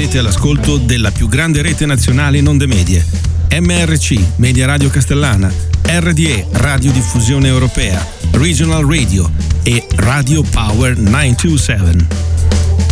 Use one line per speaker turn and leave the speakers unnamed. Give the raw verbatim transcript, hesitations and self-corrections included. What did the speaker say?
Siete all'ascolto della più grande rete nazionale in onde medie. M R C, Media Radio Castellana, R D E, Radiodiffusione Europea, Regional Radio e Radio Power nove due sette.